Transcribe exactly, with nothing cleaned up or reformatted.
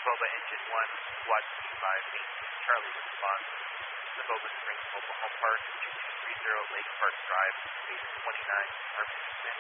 Navoba Engine one, Watch T five, maintain Charlie response. Navoba Springs Mobile Home Park, Engine three zero, Lake Park Drive, base twenty-nine, Army